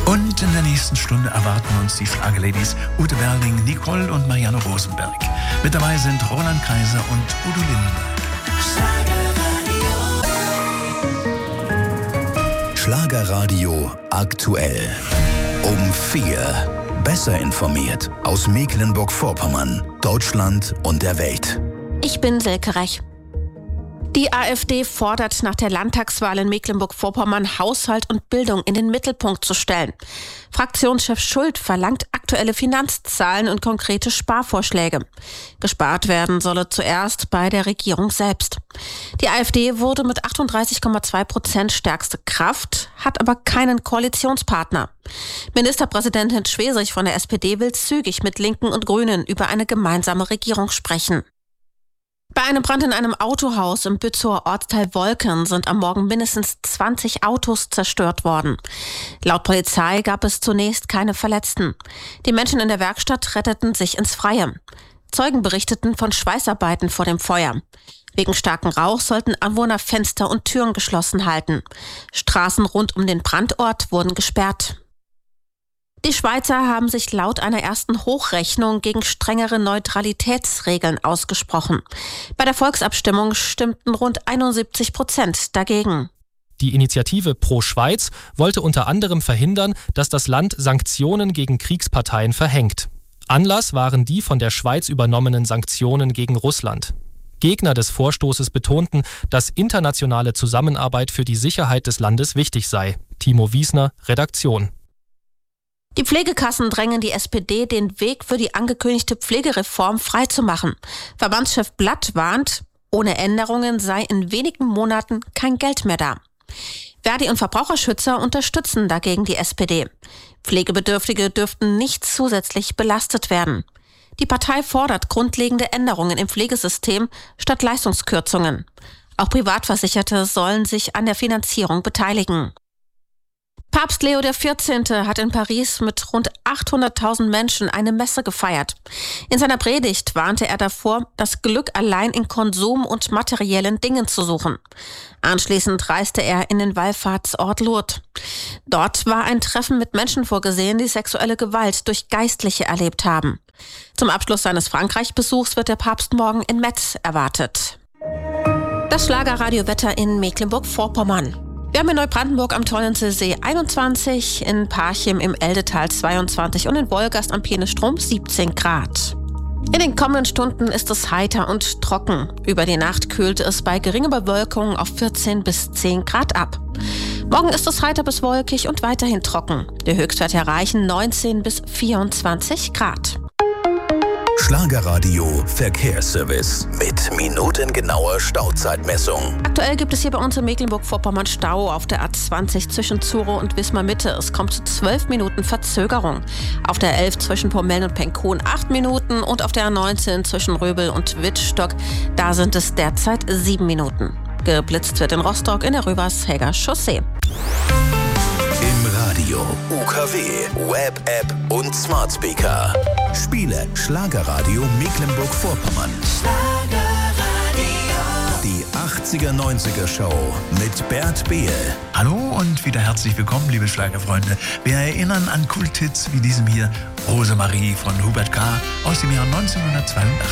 Und in der nächsten Stunde erwarten uns die Schlagerladies Ute Berling, Nicole und Marianne Rosenberg. Mit dabei sind Roland Kaiser und Udo Lindenberg. Schlagerradio aktuell. Um 4. Besser informiert aus Mecklenburg-Vorpommern, Deutschland und der Welt. Ich bin Silke Rech. Die AfD fordert nach der Landtagswahl in Mecklenburg-Vorpommern, Haushalt und Bildung in den Mittelpunkt zu stellen. Fraktionschef Schult verlangt aktuelle Finanzzahlen und konkrete Sparvorschläge. Gespart werden solle zuerst bei der Regierung selbst. Die AfD wurde mit 38,2% stärkste Kraft, hat aber keinen Koalitionspartner. Ministerpräsidentin Schwesig von der SPD will zügig mit Linken und Grünen über eine gemeinsame Regierung sprechen. Bei einem Brand in einem Autohaus im Bützower Ortsteil Wolken sind am Morgen mindestens 20 Autos zerstört worden. Laut Polizei gab es zunächst keine Verletzten. Die Menschen in der Werkstatt retteten sich ins Freie. Zeugen berichteten von Schweißarbeiten vor dem Feuer. Wegen starken Rauch sollten Anwohner Fenster und Türen geschlossen halten. Straßen rund um den Brandort wurden gesperrt. Die Schweizer haben sich laut einer ersten Hochrechnung gegen strengere Neutralitätsregeln ausgesprochen. Bei der Volksabstimmung stimmten rund 71% dagegen. Die Initiative Pro Schweiz wollte unter anderem verhindern, dass das Land Sanktionen gegen Kriegsparteien verhängt. Anlass waren die von der Schweiz übernommenen Sanktionen gegen Russland. Gegner des Vorstoßes betonten, dass internationale Zusammenarbeit für die Sicherheit des Landes wichtig sei. Timo Wiesner, Redaktion. Die Pflegekassen drängen die SPD, den Weg für die angekündigte Pflegereform freizumachen. Verbandschef Blatt warnt, ohne Änderungen sei in wenigen Monaten kein Geld mehr da. Verdi und Verbraucherschützer unterstützen dagegen die SPD. Pflegebedürftige dürften nicht zusätzlich belastet werden. Die Partei fordert grundlegende Änderungen im Pflegesystem statt Leistungskürzungen. Auch Privatversicherte sollen sich an der Finanzierung beteiligen. Papst Leo XIV. Hat in Paris mit rund 800.000 Menschen eine Messe gefeiert. In seiner Predigt warnte er davor, das Glück allein in Konsum und materiellen Dingen zu suchen. Anschließend reiste er in den Wallfahrtsort Lourdes. Dort war ein Treffen mit Menschen vorgesehen, die sexuelle Gewalt durch Geistliche erlebt haben. Zum Abschluss seines Frankreich-Besuchs wird der Papst morgen in Metz erwartet. Das Schlagerradiowetter in Mecklenburg-Vorpommern. Wir haben in Neubrandenburg am Tollense-See 21, in Parchim im Eldetal 22 und in Wolgast am Peenestrom 17 Grad. In den kommenden Stunden ist es heiter und trocken. Über die Nacht kühlt es bei geringer Bewölkung auf 14 bis 10 Grad ab. Morgen ist es heiter bis wolkig und weiterhin trocken. Die Höchstwerte erreichen 19 bis 24 Grad. Schlagerradio Verkehrsservice mit minutengenauer Stauzeitmessung. Aktuell gibt es hier bei uns in Mecklenburg-Vorpommern Stau auf der A20 zwischen Zuro und Wismar Mitte. Es kommt zu 12 Minuten Verzögerung. Auf der 11 zwischen Pommeln und Penkhuhn 8 Minuten und auf der A19 zwischen Röbel und Wittstock, da sind es derzeit 7 Minuten. Geblitzt wird in Rostock in der Rüvers-Häger Chaussee. Im Radio, UKW, Web-App und Smart Speaker. Spiele Schlagerradio Mecklenburg-Vorpommern. Die 80er-90er Show mit Bert Behl. Hallo und wieder herzlich willkommen, liebe Schlagerfreunde. Wir erinnern an Kulthits wie diesem hier, Rosemarie von Hubert K. aus dem Jahr 1982.